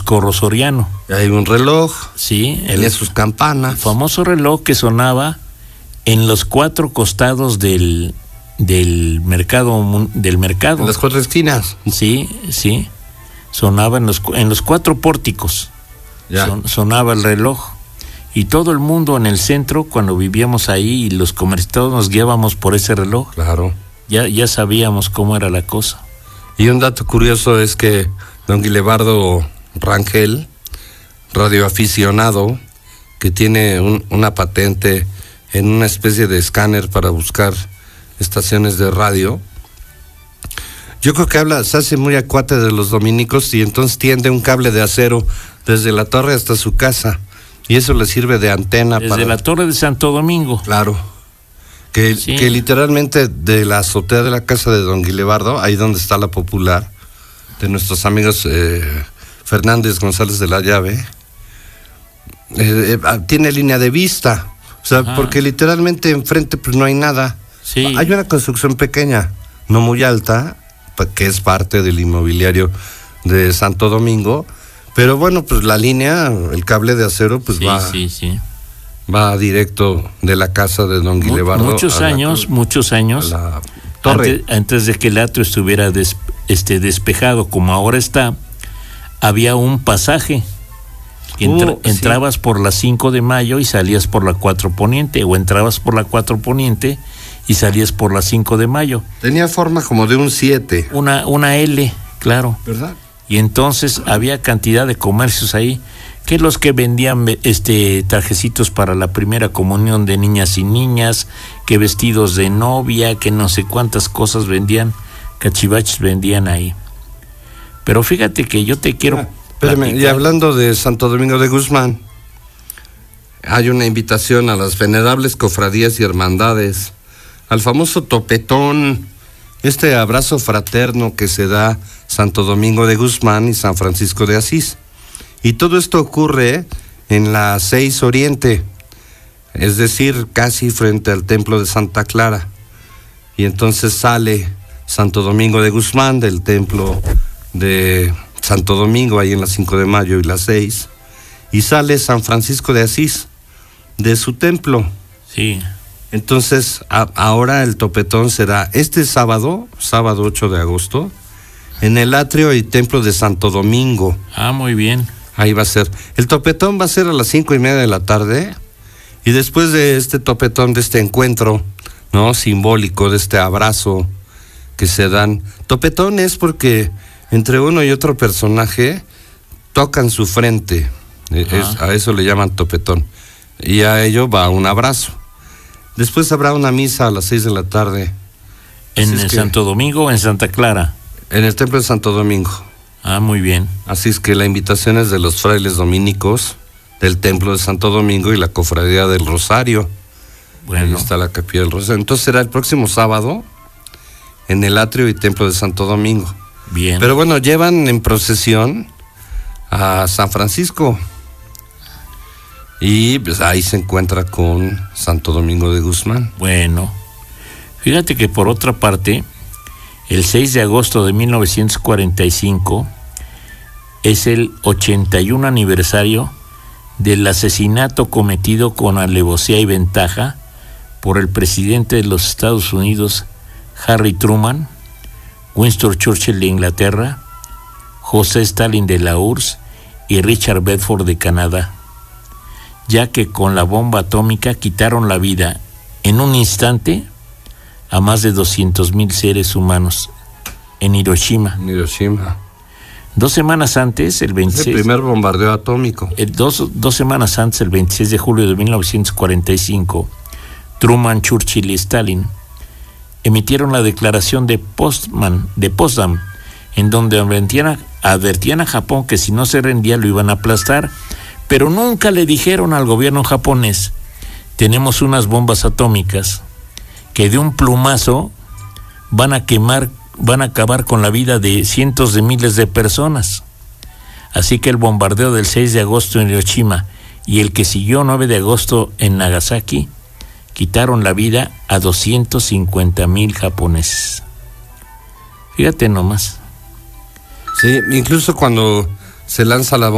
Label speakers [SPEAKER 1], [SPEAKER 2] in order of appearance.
[SPEAKER 1] Corro Soriano.
[SPEAKER 2] Hay un reloj.
[SPEAKER 1] Sí.
[SPEAKER 2] Tenía sus campanas.
[SPEAKER 1] El famoso reloj que sonaba en los 4 costados del mercado.
[SPEAKER 2] En las 4 esquinas.
[SPEAKER 1] Sí. Sonaba en los 4 pórticos. Sonaba el reloj. Y todo el mundo en el centro, cuando vivíamos ahí, y los comerciantes nos guiábamos por ese reloj.
[SPEAKER 2] Claro.
[SPEAKER 1] Ya sabíamos cómo era la cosa.
[SPEAKER 2] Y un dato curioso es que don Guilebardo Rangel, radioaficionado, que tiene una patente en una especie de escáner para buscar estaciones de radio, yo creo que se hace muy acuate de los dominicos y entonces tiende un cable de acero desde la torre hasta su casa. Y eso le sirve de antena
[SPEAKER 1] desde la torre de Santo Domingo.
[SPEAKER 2] Claro. Que literalmente de la azotea de la casa de don Guilebardo, ahí donde está la Popular, de nuestros amigos Fernández González de la Llave, tiene línea de vista. O sea, porque literalmente enfrente pues no hay nada.
[SPEAKER 1] Sí.
[SPEAKER 2] Hay una construcción pequeña, no muy alta, que es parte del inmobiliario de Santo Domingo. Pero bueno, pues la línea, el cable de acero, pues va directo de la casa de don Guilebardo.
[SPEAKER 1] Muchos años,
[SPEAKER 2] a la torre.
[SPEAKER 1] Antes de que el atrio estuviera despejado como ahora está, había un pasaje. Entrabas por la 5 de Mayo y salías por la 4 Poniente, o entrabas por la 4 Poniente y salías por la 5 de Mayo.
[SPEAKER 2] Tenía forma como de un 7.
[SPEAKER 1] Una L, claro.
[SPEAKER 2] ¿Verdad?
[SPEAKER 1] Y entonces había cantidad de comercios ahí, que los que vendían trajecitos para la primera comunión de niñas y niñas, que vestidos de novia, que no sé cuántas cosas vendían, cachivaches vendían ahí. Pero fíjate que yo te quiero...
[SPEAKER 2] Espérame, y hablando de Santo Domingo de Guzmán, hay una invitación a las venerables cofradías y hermandades, al famoso topetón, este abrazo fraterno que se da Santo Domingo de Guzmán y San Francisco de Asís. Y todo esto ocurre en la 6 Oriente, es decir, casi frente al templo de Santa Clara. Y entonces sale Santo Domingo de Guzmán del templo de Santo Domingo, ahí en la 5 de Mayo y la 6, y sale San Francisco de Asís de su templo.
[SPEAKER 1] Sí.
[SPEAKER 2] Entonces, ahora el topetón será este sábado 8 de agosto, en el atrio y templo de Santo Domingo.
[SPEAKER 1] Muy bien.
[SPEAKER 2] Ahí va a ser. El topetón va a ser a las 5:30 de la tarde, y después de este topetón, de este encuentro, ¿no?, simbólico, de este abrazo que se dan. Topetón es porque entre uno y otro personaje tocan su frente. A eso le llaman topetón. Y a ello va un abrazo. Después habrá una misa a las 6 de la tarde.
[SPEAKER 1] ¿En Santo Domingo o en Santa Clara?
[SPEAKER 2] En el templo de Santo Domingo.
[SPEAKER 1] Muy bien.
[SPEAKER 2] Así es que la invitación es de los frailes dominicos del templo de Santo Domingo y la cofradía del Rosario. Bueno. Ahí está la capilla del Rosario. Entonces será el próximo sábado en el atrio y templo de Santo Domingo.
[SPEAKER 1] Bien.
[SPEAKER 2] Pero bueno, llevan en procesión a San Francisco. Y pues ahí se encuentra con Santo Domingo de Guzmán.
[SPEAKER 1] Bueno, fíjate que por otra parte, el 6 de agosto de 1945 es el 81 aniversario del asesinato cometido con alevosía y ventaja por el presidente de los Estados Unidos, Harry Truman, Winston Churchill de Inglaterra, José Stalin de la URSS y Richard Bedford de Canadá, ya que con la bomba atómica quitaron la vida en un instante a más de 200,000 seres humanos en Hiroshima. 2 semanas antes, el 26...
[SPEAKER 2] El primer bombardeo atómico.
[SPEAKER 1] Dos semanas antes, el 26 de julio de 1945, Truman, Churchill y Stalin emitieron la declaración de Potsdam, en donde advertían a Japón que si no se rendía lo iban a aplastar, pero nunca le dijeron al gobierno japonés: tenemos unas bombas atómicas que de un plumazo van a acabar con la vida de cientos de miles de personas. Así que el bombardeo del 6 de agosto en Hiroshima y el que siguió 9 de agosto en Nagasaki quitaron la vida a 250,000 japoneses. Fíjate nomás.
[SPEAKER 2] Sí, incluso cuando se lanza la